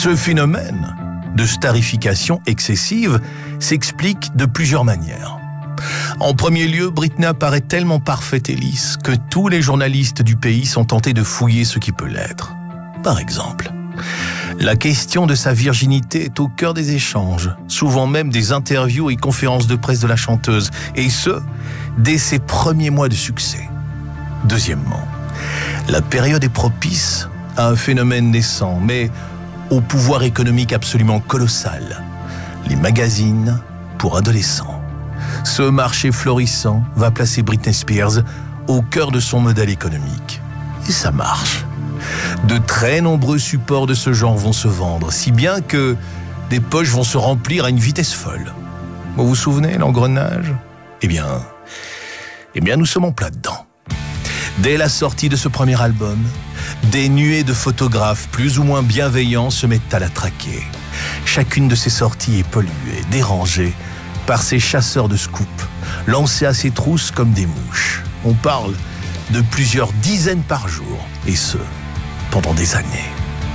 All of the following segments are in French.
Ce phénomène de starification excessive s'explique de plusieurs manières. En premier lieu, Britney apparaît tellement parfaite et lisse que tous les journalistes du pays sont tentés de fouiller ce qui peut l'être. Par exemple, la question de sa virginité est au cœur des échanges, souvent même des interviews et conférences de presse de la chanteuse, et ce, dès ses premiers mois de succès. Deuxièmement, la période est propice à un phénomène naissant, mais au pouvoir économique absolument colossal, les magazines pour adolescents. Ce marché florissant va placer Britney Spears au cœur de son modèle économique. Et ça marche. De très nombreux supports de ce genre vont se vendre, si bien que des poches vont se remplir à une vitesse folle. Vous vous souvenez, l'engrenage ? Eh bien, nous sommes en plein dedans. Dès la sortie de ce premier album, des nuées de photographes plus ou moins bienveillants se mettent à la traquer. Chacune de ces sorties est polluée, dérangée par ces chasseurs de scoops, lancés à ses trousses comme des mouches. On parle de plusieurs dizaines par jour, et ce, pendant des années.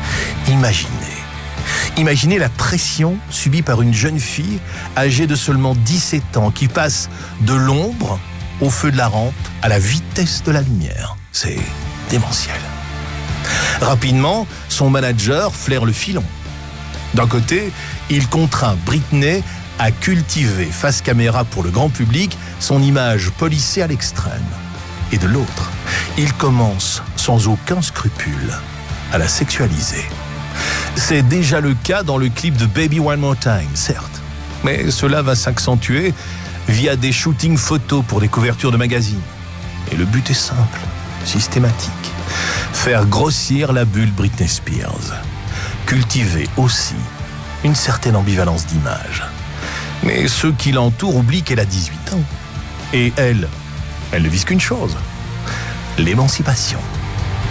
Imaginez la pression subie par une jeune fille âgée de seulement 17 ans qui passe de l'ombre au feu de la rampe à la vitesse de la lumière. C'est démentiel. Rapidement, son manager flaire le filon. D'un côté, il contraint Britney à cultiver face caméra pour le grand public son image policée à l'extrême. Et de l'autre, il commence sans aucun scrupule à la sexualiser. C'est déjà le cas dans le clip de Baby One More Time, certes, mais cela va s'accentuer via des shootings photos pour des couvertures de magazines. Et le but est simple, systématique. Faire grossir la bulle Britney Spears. Cultiver aussi une certaine ambivalence d'image. Mais ceux qui l'entourent oublient qu'elle a 18 ans. Et elle ne vise qu'une chose, l'émancipation.